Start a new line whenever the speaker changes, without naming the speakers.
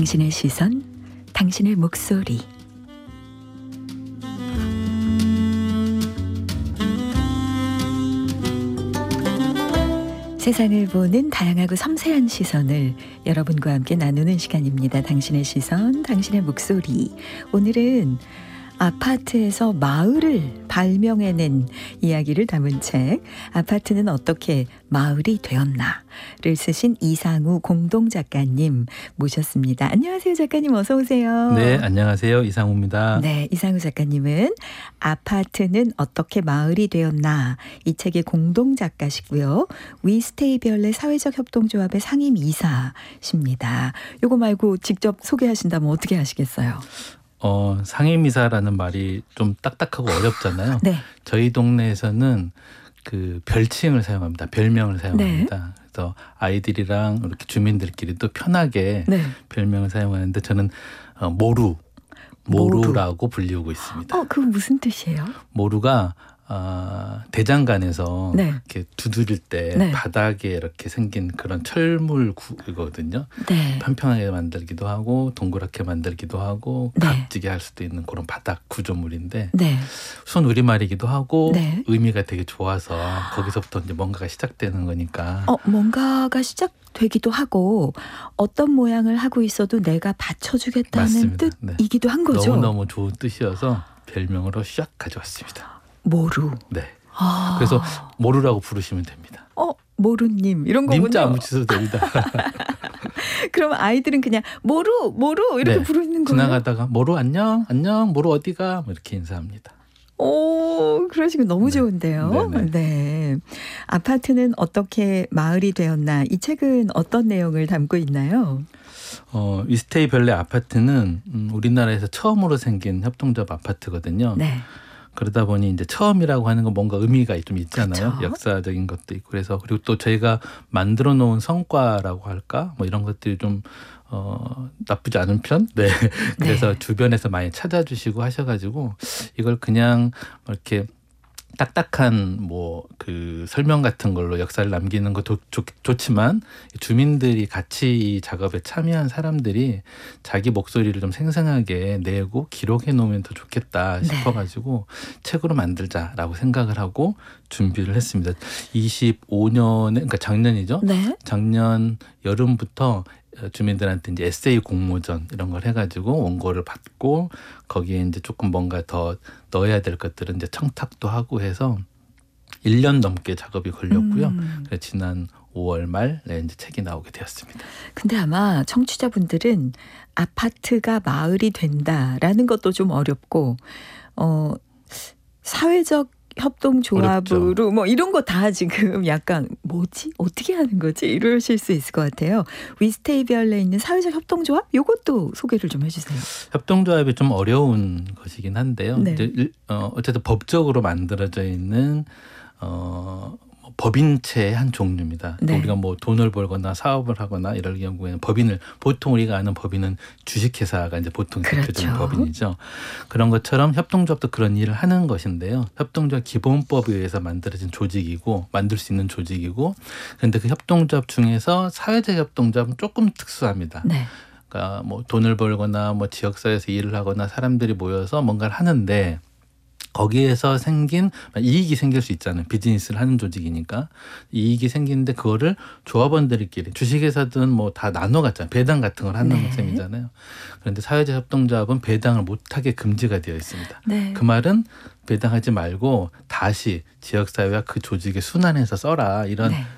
당신의 시선, 당신의 목소리. 세상을 보는 다양하고 섬세한 시선을 여러분과 함께 나누는 시간입니다. 당신의 시선, 당신의 목소리. 오늘은 아파트에서 마을을 발명해낸 이야기를 담은 책 아파트는 어떻게 마을이 되었나를 쓰신 이상우 공동작가님 모셨습니다. 안녕하세요, 작가님. 어서 오세요.
네, 안녕하세요. 이상우입니다.
네, 이상우 작가님은 아파트는 어떻게 마을이 되었나 이 책의 공동작가시고요. 위스테이별의 사회적 협동조합의 상임이사십니다. 요거 말고 직접 소개하신다면 어떻게 하시겠어요?
상임이사라는 말이 좀 딱딱하고 어렵잖아요.
네.
저희 동네에서는 그 별칭을 사용합니다. 별명을 사용합니다. 네. 그래서 아이들이랑 이렇게 주민들끼리도 편하게 네. 별명을 사용하는데 저는 모루라고 불리우고 있습니다.
그건 무슨 뜻이에요?
모루가 대장간에서
네.
이렇게 두드릴 때 네. 바닥에 이렇게 생긴 그런 철물이거든요.
네.
평평하게 만들기도 하고 동그랗게 만들기도 하고
네.
각지게 할 수도 있는 그런 바닥 구조물인데
네.
순우리말이기도 하고
네.
의미가 되게 좋아서 거기서부터 이제 뭔가가 시작되는 거니까.
뭔가가 시작되기도 하고 어떤 모양을 하고 있어도 내가 받쳐주겠다는
맞습니다.
뜻이기도 한 거죠.
너무너무 좋은 뜻이어서 별명으로 쫙 가져왔습니다.
모루.
네. 그래서 모루라고 부르시면 됩니다.
모루님 이런 거군요.
님자 안 붙이셔도 됩니다.
그럼 아이들은 그냥 모루 이렇게
네.
부르는 거예요?
지나가다가 모루 안녕 모루 어디가 뭐 이렇게 인사합니다.
그러시고 너무 좋은데요.
네네.
네. 아파트는 어떻게 마을이 되었나 이 책은 어떤 내용을 담고 있나요?
위스테이별의 아파트는 우리나라에서 처음으로 생긴 협동조합 아파트거든요.
네.
그러다 보니 이제 처음이라고 하는 건 뭔가 의미가 좀 있잖아요.
그렇죠.
역사적인 것도 있고 그래서 그리고 또 저희가 만들어 놓은 성과라고 할까 뭐 이런 것들이 좀 나쁘지 않은 편. 네. 그래서
네.
주변에서 많이 찾아주시고 하셔가지고 이걸 그냥 이렇게 딱딱한 그 설명 같은 걸로 역사를 남기는 것도 좋지만 주민들이 같이 이 작업에 참여한 사람들이 자기 목소리를 좀 생생하게 내고 기록해 놓으면 더 좋겠다 싶어가지고 책으로 만들자라고 생각을 하고 준비를 했습니다. 25년에 그러니까 작년이죠.
네.
작년 여름부터 주민들한테 이제 에세이 공모전 이런 걸 해가지고 원고를 받고 거기에 이제 조금 뭔가 더 넣어야 될 것들은 이제 청탁도 하고 해서 1년 넘게 작업이 걸렸고요. 그래서 지난 5월 말에 이제 책이 나오게 되었습니다.
근데 아마 청취자분들은 아파트가 마을이 된다라는 것도 좀 어렵고 사회적 협동조합으로
어렵죠.
뭐 이런 거 다 지금 약간 뭐지? 어떻게 하는 거지? 이러실 수 있을 것 같아요. 위스테이별에 있는 사회적 협동조합? 이것도 소개를 좀 해주세요.
협동조합이 좀 어려운 것이긴 한데요.
네.
이제 어쨌든 법적으로 만들어져 있는 법인체의 한 종류입니다.
네.
우리가 뭐 돈을 벌거나 사업을 하거나 이럴 경우에는 보통 우리가 아는 법인은 주식회사가 이제 보통 대표적인
그렇죠.
법인이죠. 그런 것처럼 협동조합도 그런 일을 하는 것인데요. 협동조합 기본법에 의해서 만들어진 조직이고 만들 수 있는 조직이고 그런데 그 협동조합 중에서 사회적 협동조합은 조금 특수합니다.
네.
그러니까 뭐 돈을 벌거나 뭐 지역사회에서 일을 하거나 사람들이 모여서 뭔가를 하는데 거기에서 생긴 이익이 생길 수 있잖아요. 비즈니스를 하는 조직이니까 이익이 생기는데 그거를 조합원들끼리 주식회사든 뭐 다 나눠 갖잖아요. 배당 같은 걸 하는 셈이잖아요. 그런데 사회적 협동조합은 배당을 못하게 금지가 되어 있습니다.
네.
그 말은 배당하지 말고 다시 지역사회와 그 조직에 순환해서 써라 이런